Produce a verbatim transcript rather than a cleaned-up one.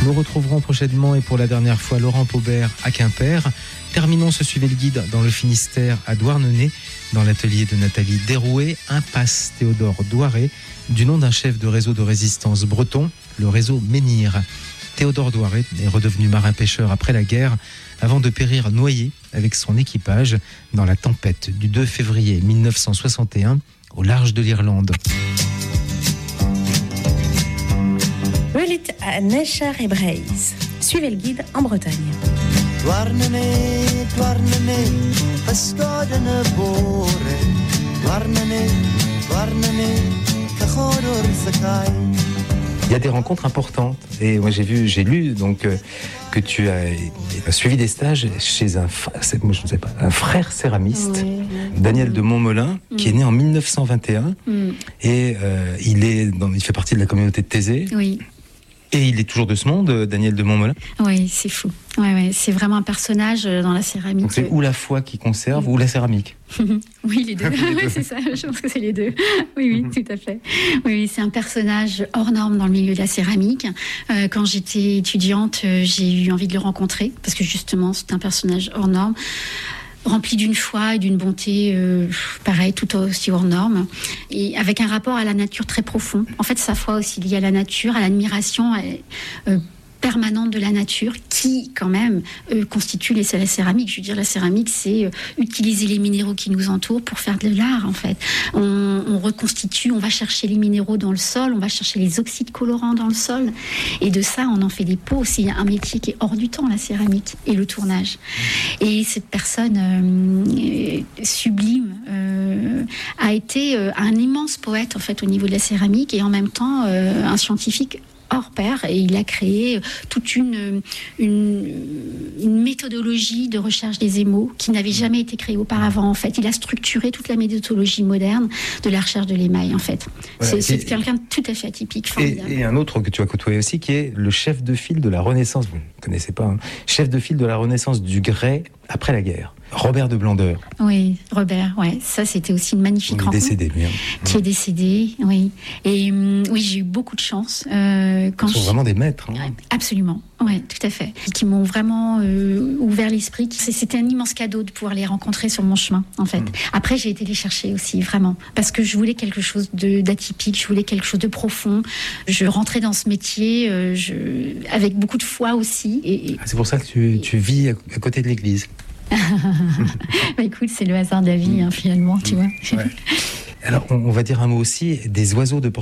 Nous retrouverons prochainement et pour la dernière fois Laurent Paubert à Quimper. Terminons ce Suivez le guide dans le Finistère à Douarnenez, dans l'atelier de Nathalie Derouet, impasse Théodore Douaret, du nom d'un chef de réseau de résistance breton, le réseau Menhir. Théodore Douaret est redevenu marin-pêcheur après la guerre, avant de périr noyé avec son équipage dans la tempête du deux février mille neuf cent soixante et un au large de l'Irlande. Welit à Necher et Breise. Suivez le guide en Bretagne. Douarnenez, Douarnenez, Pascodene Bore, Douarnenez, Douarnenez, Cachodor Sakai. Il y a des rencontres importantes et moi j'ai vu, j'ai lu donc euh, que tu as, as suivi des stages chez un, moi, je ne sais pas, un frère céramiste, oui. Daniel de Montmelin, mm. qui est né en mille neuf cent vingt et un mm. et euh, il est, dans, il fait partie de la communauté de Thésée. Oui. Et il est toujours de ce monde, Daniel de Montmelin. Oui, c'est fou. Ouais, ouais, c'est vraiment un personnage dans la céramique. Donc c'est ou la foi qui conserve, ou la céramique. Oui, les deux. les deux. Oui, c'est ça, je pense que c'est les deux. Oui, oui, mm-hmm. tout à fait. Oui, oui, c'est un personnage hors norme dans le milieu de la céramique. Euh, quand j'étais étudiante, j'ai eu envie de le rencontrer, parce que justement, c'est un personnage hors norme, rempli d'une foi et d'une bonté, euh, pareil, tout aussi hors norme, et avec un rapport à la nature très profond. En fait, sa foi aussi liée à la nature, à l'admiration euh, permanente de la nature, qui, quand même, euh, constitue les, la céramique. Je veux dire, la céramique, c'est euh, utiliser les minéraux qui nous entourent pour faire de l'art, en fait. On, on reconstitue, on va chercher les minéraux dans le sol, on va chercher les oxydes colorants dans le sol, et de ça, on en fait des pots. C'est un métier qui est hors du temps, la céramique, et le tournage. Et cette personne euh, sublime euh, a été euh, un immense poète, en fait, au niveau de la céramique, et en même temps, euh, un scientifique hors pair, et il a créé toute une, une, une méthodologie de recherche des émaux qui n'avait jamais été créée auparavant, en fait. Il a structuré toute la méthodologie moderne de la recherche de l'émail, en fait. Voilà, c'est, c'est quelqu'un de tout à fait atypique, formidable. Et, et un autre que tu as côtoyé aussi, qui est le chef de file de la Renaissance, vous ne connaissez pas, hein, chef de file de la Renaissance du grès après la guerre. Robert de Blandeur. Oui, Robert, ouais. Ça, c'était aussi une magnifique rencontre. Il est décédé, bien. Qui est décédé, oui. Et euh, oui, j'ai eu beaucoup de chance. Euh, quand Ils sont je... vraiment des maîtres. Hein. Absolument, oui, tout à fait. Qui m'ont vraiment euh, ouvert l'esprit. C'était un immense cadeau de pouvoir les rencontrer sur mon chemin, en fait. Mmh. Après, j'ai été les chercher aussi, vraiment. Parce que je voulais quelque chose de, d'atypique, je voulais quelque chose de profond. Je rentrais dans ce métier euh, je... avec beaucoup de foi aussi. Et... Ah, c'est pour ça que tu, tu vis à, à côté de l'église. Bah écoute, c'est le hasard de la vie, hein, finalement, tu vois. Ouais. Alors, on, on va dire un mot aussi des oiseaux de